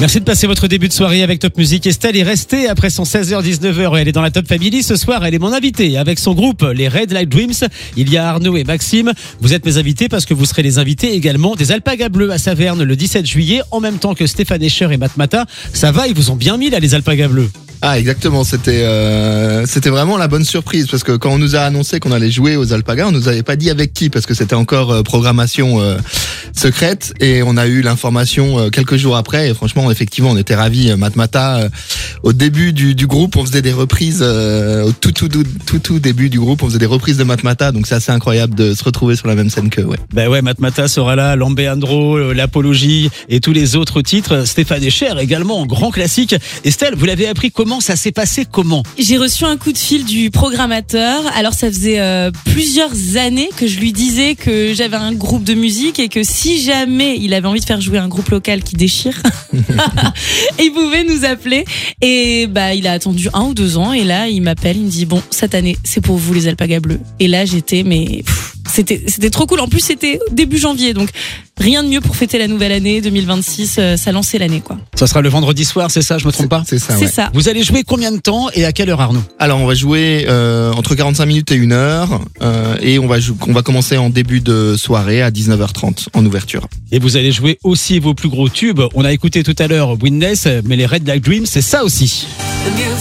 Merci de passer votre début de soirée avec Top Music. Estelle est restée après son 16h-19h et elle est dans la Top Family. Ce soir, elle est mon invitée avec son groupe, les Red Light Dreams. Il y a Arnaud et Maxime. Vous êtes mes invités parce que vous serez les invités également des Alpagas Bleus à Saverne le 17 juillet, en même temps que Stéphane Escher et Matmata. Ça va, ils vous ont bien mis là, les Alpagas Bleus. Ah, exactement, c'était vraiment la bonne surprise parce que quand on nous a annoncé qu'on allait jouer aux Alpagas, on nous avait pas dit avec qui parce que c'était encore programmation secrète, et on a eu l'information quelques jours après, et franchement effectivement on était ravis. Matmata, au début du groupe, on faisait des reprises au tout début du groupe, on faisait des reprises de Matmata, donc c'est assez incroyable de se retrouver sur la même scène que Ben ouais, Matmata sera là, Lambeandro, l'Apologie et tous les autres titres. Stéphane Escher également, grand classique. Estelle, vous l'avez appris comment? Ça s'est passé comment? J'ai reçu un coup de fil du programmateur. Alors ça faisait plusieurs années que je lui disais que j'avais un groupe de musique et que si jamais il avait envie de faire jouer un groupe local qui déchire, il pouvait nous appeler. Et bah il a attendu 1 ou 2 ans et là il m'appelle, il me dit bon, cette année c'est pour vous les Alpagas Bleus. Et là j'étais c'était trop cool. En plus c'était début janvier, donc rien de mieux pour fêter la nouvelle année 2026. Ça lançait l'année quoi. Ça sera le vendredi soir, c'est ça, je me trompe pas? C'est ça. C'est ça. Vous allez jouer combien de temps et à quelle heure, Arnaud? Alors on va jouer entre 45 minutes et 1 heure, et on va commencer en début de soirée à 19h30 en ouverture. Et vous allez jouer aussi vos plus gros tubes. On a écouté tout à l'heure Witness, mais les Red Light Dreams, c'est ça aussi.